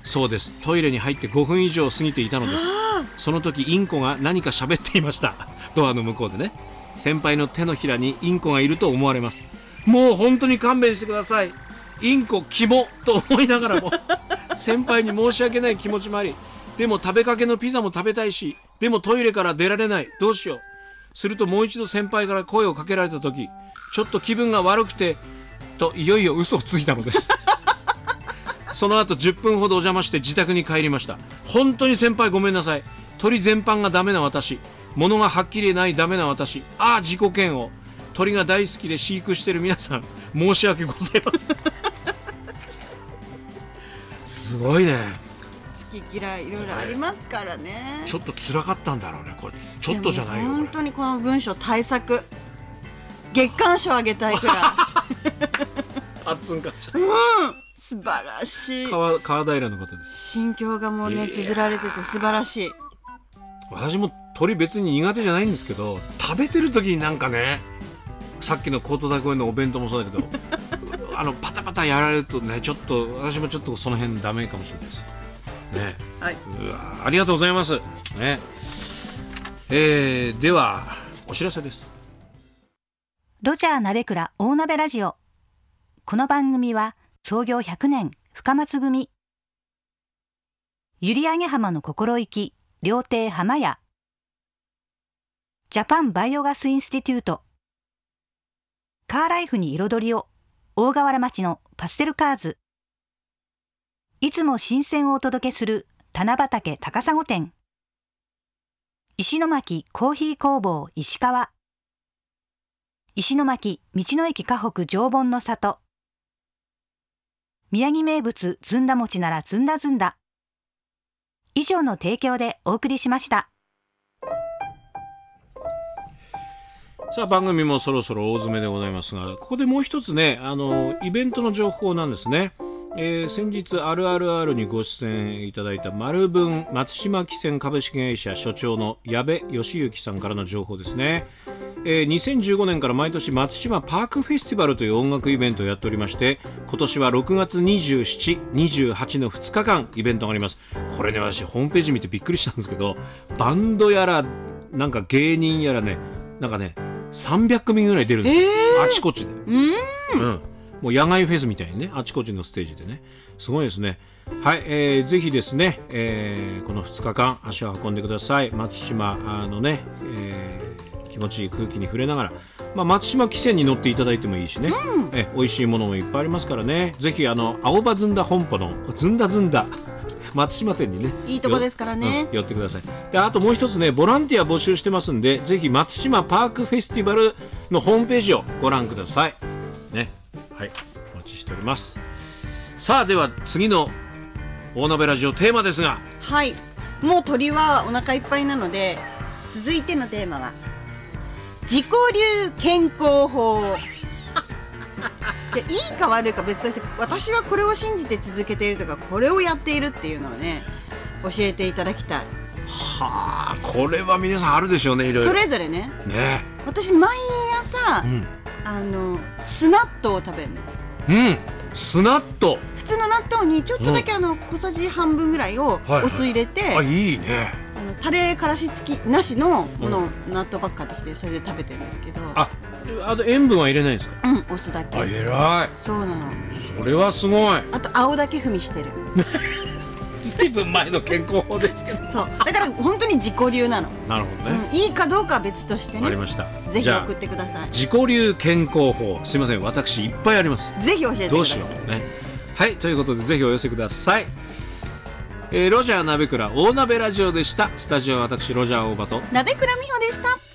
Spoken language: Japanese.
そうです。トイレに入って5分以上過ぎていたのです。その時インコが何か喋っていました。ドアの向こうでね。先輩の手のひらにインコがいると思われます。もう本当に勘弁してください、インコキモと思いながらも先輩に申し訳ない気持ちもあり、でも食べかけのピザも食べたいし、でもトイレから出られない、どうしよう。するともう一度先輩から声をかけられた時、ちょっと気分が悪くてといよいよ嘘をついたのですその後10分ほどお邪魔して自宅に帰りました。本当に先輩ごめんなさい、鳥全般がダメな私、物がはっきりないダメな私、自己嫌悪。鳥が大好きで飼育している皆さん、申し訳ございませんすごいね、 好き嫌いいろいろありますからね。 ちょっと辛かったんだろうね、これちょっとじゃないよ。 本当にこの文章対策、月刊賞あげたいくらいあっつんか素晴らしい。 川平の方です。 心境がもうね綴られてて素晴らしい。 私も鳥別に苦手じゃないんですけど、食べてる時になんかね、さっきのコート大公園のお弁当もそうだけどパタパタやられるとね、ちょっと私もちょっとその辺ダメかもしれないですね。 はい、 うわ、ありがとうございますね。ではお知らせです。 ロジャー鍋倉大鍋ラジオ。この番組は創業100年深松組、閖上浜の心意気料亭浜屋、ジャパンバイオガスインスティテュート、カーライフに彩りを大河原町のパステルカーズ、いつも新鮮をお届けする棚畑高砂店、石巻コーヒー工房石川、石巻道の駅河北常盆の里、宮城名物ずんだ餅ならずんだずんだ、以上の提供でお送りしました。 さあ番組もそろそろ大詰めでございますが、ここでもう一つね、イベントの情報なんですね。先日 RRR にご出演いただいた丸文松島汽船株式会社所長の矢部義行さんからの情報ですね。2015年から毎年松島パークフェスティバルという音楽イベントをやっておりまして、今年は6月27、28の2日間イベントがあります。これね、私ホームページ見てびっくりしたんですけど、バンドやらなんか芸人やらね、なんかね300組ぐらい出るんですよ、あちこちで。もう野外フェスみたいにね、あちこちのステージでね、すごいですね。はい、ぜひですね、この2日間足を運んでください。松島のね、気持ちいい空気に触れながら、松島汽船に乗っていただいてもいいしね、美味しいものもいっぱいありますからね。ぜひ青葉ずんだ本舗のずんだずんだ松島店にね、 いいとこですからね、 寄ってください。で、あともう一つね、ボランティア募集してますんで、ぜひ松島パークフェスティバルのホームページをご覧くださいね。はい、お待ちしております。さあ、では次の大鍋ラジオテーマですが、 はい、もう鳥はお腹いっぱいなので、続いてのテーマは自己流健康法いいか悪いか別として、私はこれを信じて続けているとか、これをやっているっていうのをね、教えていただきたい。 はあ、これは皆さんあるでしょうね、いろいろそれぞれね。私毎朝、酢納豆を食べるの。 酢納豆。 普通の納豆にちょっとだけ小さじ半分ぐらいをお酢入れて、 いいね。 タレからし付きなしのものを納豆ばっかできて、それで食べてるんですけど、 あと塩分は入れないんですか？ お酢だけ。 偉い。 そうなの。 それはすごい。 あと青だけ踏みしてるずいぶん前の健康法ですけど。 そうだから本当に自己流なの。 なるほどね、 いいかどうかは別としてね。 わかりました。 ぜひ送ってください。 自己流健康法、すいません、私いっぱいあります。 ぜひ教えてください。 どうしようね。はい、ということでぜひお寄せください。ロジャー鍋倉大鍋ラジオでした。スタジオは私ロジャー大場と鍋倉美穂でした。